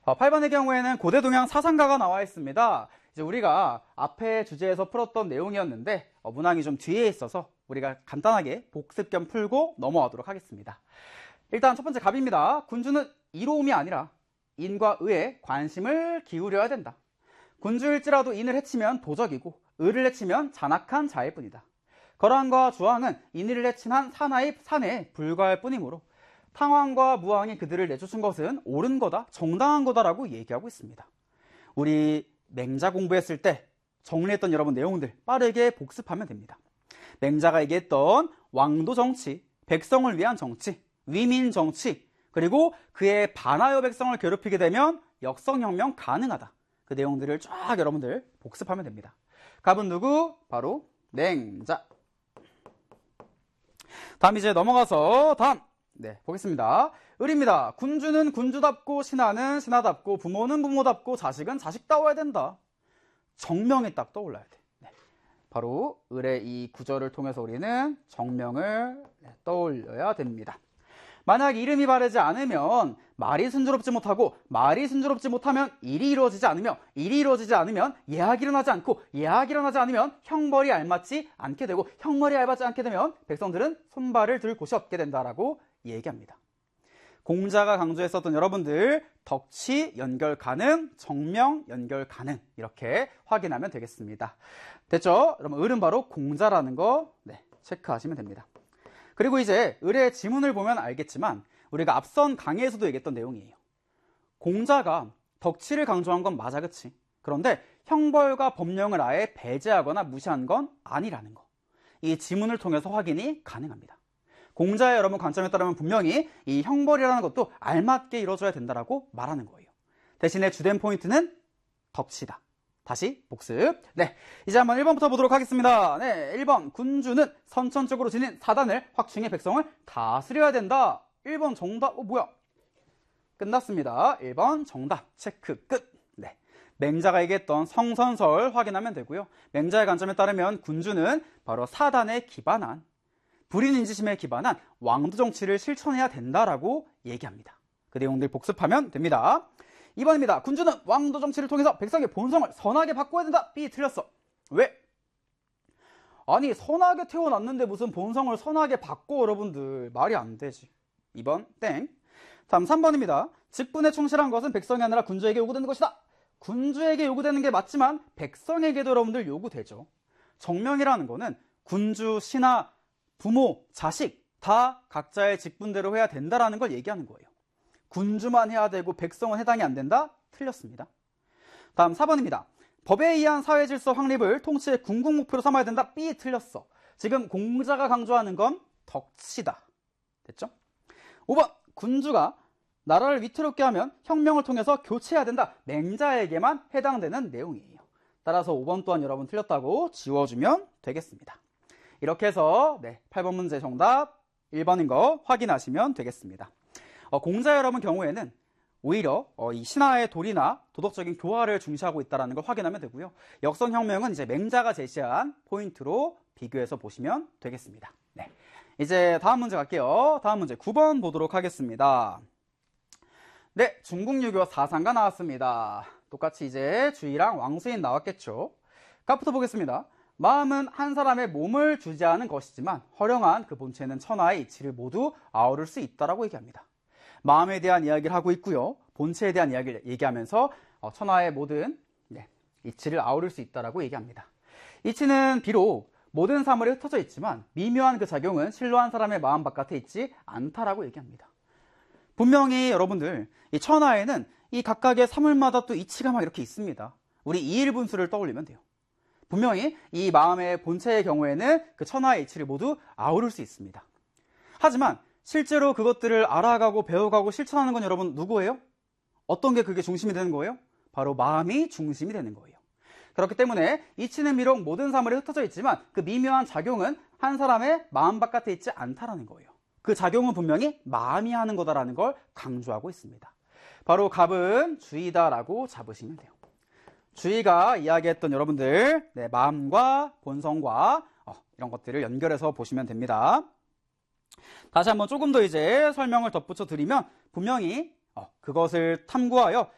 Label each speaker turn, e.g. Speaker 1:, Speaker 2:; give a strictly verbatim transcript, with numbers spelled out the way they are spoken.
Speaker 1: 팔 번의 경우에는 고대동양 사상가가 나와 있습니다. 이제 우리가 앞에 주제에서 풀었던 내용이었는데 어, 문항이 좀 뒤에 있어서 우리가 간단하게 복습 겸 풀고 넘어가도록 하겠습니다. 일단 첫 번째 갑입니다. 군주는 이로움이 아니라 인과 의에 관심을 기울여야 된다. 군주일지라도 인을 해치면 도적이고 의를 해치면 잔악한 자일 뿐이다. 거란과 주왕은 인을 해친 한 사나이 사내에 불과할 뿐이므로 탕왕과 무왕이 그들을 내쫓은 것은 옳은 거다, 정당한 거다라고 얘기하고 있습니다. 우리 맹자 공부했을 때 정리했던 여러분 내용들 빠르게 복습하면 됩니다. 맹자가 얘기했던 왕도 정치, 백성을 위한 정치, 위민 정치, 그리고 그의 반하여 백성을 괴롭히게 되면 역성혁명 가능하다. 그 내용들을 쫙 여러분들 복습하면 됩니다. 갑은 누구? 바로 맹자. 다음 이제 넘어가서 다음 네 보겠습니다. 을입니다. 군주는 군주답고 신하는 신하답고 부모는 부모답고 자식은 자식다워야 된다. 정명이 딱 떠올라야 돼. 네. 바로 을의 이 구절을 통해서 우리는 정명을 떠올려야 됩니다. 만약 이름이 바르지 않으면 말이 순조롭지 못하고 말이 순조롭지 못하면 일이 이루어지지 않으며 일이 이루어지지 않으면 예학이 일어나지 않고 예학이 일어나지 않으면 형벌이 알맞지 않게 되고 형벌이 알맞지 않게 되면 백성들은 손발을 들 곳이 없게 된다라고 얘기합니다. 공자가 강조했었던 여러분들 덕치 연결 가능, 정명 연결 가능 이렇게 확인하면 되겠습니다. 됐죠? 여러분 을은 바로 공자라는 거 네, 체크하시면 됩니다. 그리고 이제 을의 지문을 보면 알겠지만 우리가 앞선 강의에서도 얘기했던 내용이에요. 공자가 덕치를 강조한 건 맞아, 그치? 그런데 형벌과 법령을 아예 배제하거나 무시한 건 아니라는 거. 이 지문을 통해서 확인이 가능합니다. 공자의 여러분 관점에 따르면 분명히 이 형벌이라는 것도 알맞게 이루어져야 된다라고 말하는 거예요. 대신에 주된 포인트는 덕치다. 다시 복습. 네, 이제 한번 일 번부터 보도록 하겠습니다. 네, 일 번 군주는 선천적으로 지닌 사단을 확충해 백성을 다스려야 된다. 일 번 정답. 어 뭐야? 끝났습니다. 일 번 정답. 체크 끝. 네, 맹자가 얘기했던 성선설 확인하면 되고요. 맹자의 관점에 따르면 군주는 바로 사단에 기반한 불인 인지심에 기반한 왕도 정치를 실천해야 된다라고 얘기합니다. 그 내용들 복습하면 됩니다. 이 번입니다. 군주는 왕도 정치를 통해서 백성의 본성을 선하게 바꿔야 된다. B 틀렸어. 왜? 아니 선하게 태어났는데 무슨 본성을 선하게 바꿔 여러분들. 말이 안 되지. 이 번 땡. 다음 삼 번입니다. 직분에 충실한 것은 백성이 아니라 군주에게 요구되는 것이다. 군주에게 요구되는 게 맞지만 백성에게도 여러분들 요구되죠. 정명이라는 거는 군주, 신하, 부모, 자식 다 각자의 직분대로 해야 된다라는 걸 얘기하는 거예요. 군주만 해야 되고 백성은 해당이 안 된다? 틀렸습니다. 다음 사 번입니다. 법에 의한 사회질서 확립을 통치의 궁극 목표로 삼아야 된다? B 틀렸어. 지금 공자가 강조하는 건 덕치다. 됐죠? 오 번 군주가 나라를 위태롭게 하면 혁명을 통해서 교체해야 된다. 맹자에게만 해당되는 내용이에요. 따라서 오 번 또한 여러분 틀렸다고 지워주면 되겠습니다. 이렇게 해서 네, 팔 번 문제 정답 일 번인 거 확인하시면 되겠습니다. 어, 공자 여러분 경우에는 오히려 어, 이 신하의 도리나 도덕적인 교화를 중시하고 있다는 걸 확인하면 되고요. 역선혁명은 이제 맹자가 제시한 포인트로 비교해서 보시면 되겠습니다. 네, 이제 다음 문제 갈게요. 다음 문제 구 번 보도록 하겠습니다. 네, 중국유교 사상가 나왔습니다. 똑같이 이제 주의랑 왕수인 나왔겠죠. 갑부터 보겠습니다. 마음은 한 사람의 몸을 주재하는 것이지만 허령한 그 본체는 천하의 이치를 모두 아우를 수 있다라고 얘기합니다. 마음에 대한 이야기를 하고 있고요. 본체에 대한 이야기를 얘기하면서 천하의 모든 네, 이치를 아우를 수 있다라고 얘기합니다. 이치는 비록 모든 사물에 흩어져 있지만 미묘한 그 작용은 실로 한 사람의 마음 바깥에 있지 않다라고 얘기합니다. 분명히 여러분들 이 천하에는 이 각각의 사물마다 또 이치가 막 이렇게 있습니다. 우리 이일분수를 떠올리면 돼요. 분명히 이 마음의 본체의 경우에는 그 천하의 이치를 모두 아우를 수 있습니다. 하지만 실제로 그것들을 알아가고 배워가고 실천하는 건 여러분 누구예요? 어떤 게 그게 중심이 되는 거예요? 바로 마음이 중심이 되는 거예요. 그렇기 때문에 이치는 비록 모든 사물에 흩어져 있지만 그 미묘한 작용은 한 사람의 마음 바깥에 있지 않다라는 거예요. 그 작용은 분명히 마음이 하는 거다라는 걸 강조하고 있습니다. 바로 갑은 주의다라고 잡으시면 돼요. 주의가 이야기했던 여러분들 네, 마음과 본성과 어, 이런 것들을 연결해서 보시면 됩니다. 다시 한번 조금 더 이제 설명을 덧붙여 드리면 분명히 어, 그것을 탐구하여